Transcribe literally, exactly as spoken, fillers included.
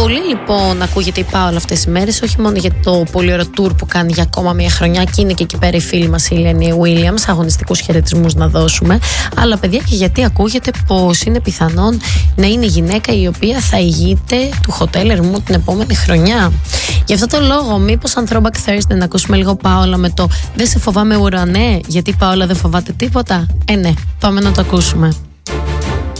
Πολύ λοιπόν ακούγεται η Πάολα αυτές τις μέρες, όχι μόνο για το πολύ ωραίο tour που κάνει για ακόμα μια χρονιά και είναι και εκεί πέρα η φίλη μας η Ελένη Williams, αγωνιστικούς χαιρετισμούς να δώσουμε, αλλά παιδιά και γιατί ακούγεται πως είναι πιθανόν να είναι η γυναίκα η οποία θα ηγείται του Hotel Ermou την επόμενη χρονιά. Γι' αυτό το λόγο, μήπως σαν Throwback Thursday να ακούσουμε λίγο Πάολα με το «Δεν σε φοβάμαι ουρανέ», γιατί η Πάολα δεν φοβάται τίποτα. Ε ναι, πάμε να το ακούσουμε.